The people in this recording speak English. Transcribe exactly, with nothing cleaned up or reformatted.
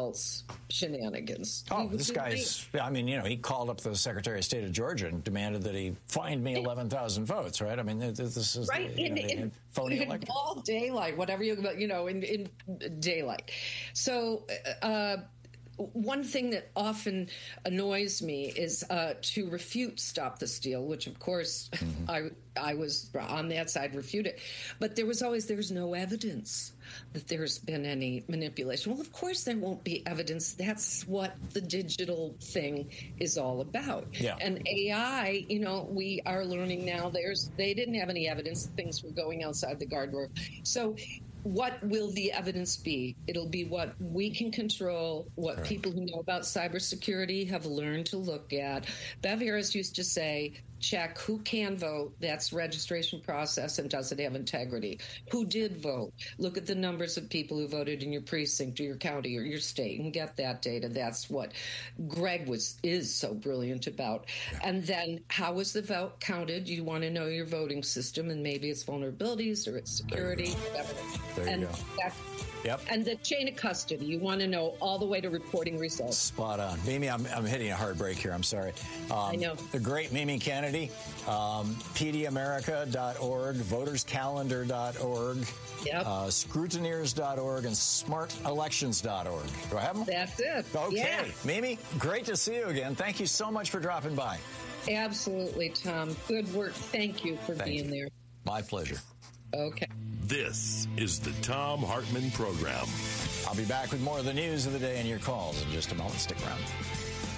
else shenanigans. Oh, this guy's, I mean, you know, he called up the Secretary of State of Georgia and demanded that he find me eleven thousand votes, right? I mean, this is right. The, you in, know, in, phony in election. All daylight, whatever you, you know, in, in daylight. So, uh, one thing that often annoys me is uh, to refute Stop the Steal, which, of course, mm-hmm. I I was on that side, refute it. But there was always, there's no evidence that there's been any manipulation. Well, of course there won't be evidence. That's what the digital thing is all about. Yeah. And A I, you know, we are learning now, there's they didn't have any evidence things were going outside the guardrail. So what will the evidence be? It'll be what we can control, what right. people who know about cybersecurity have learned to look at. Bev Harris used to say, check who can vote, that's registration process, and does it have integrity? Who did vote? Look at the numbers of people who voted in your precinct or your county or your state and get that data. That's what Greg was is so brilliant about. Yeah. And then how was the vote counted? You want to know your voting system, and maybe it's vulnerabilities or it's security, whatever. There and you go. That's, Yep. And the chain of custody, you want to know all the way to reporting results. Spot on. Mimi, I'm, I'm hitting a hard break here. I'm sorry. Um, I know. The great Mimi Kennedy, um, P D America dot org, voters calendar dot org, yep. uh, scrutineers dot org, and smart elections dot org. Do I have them? That's it. Okay. Yeah. Mimi, great to see you again. Thank you so much for dropping by. Absolutely, Tom. Good work. Thank you for Thank being you. there. My pleasure. Okay. This is the Thom Hartmann Program. I'll be back with more of the news of the day and your calls in just a moment. Stick around.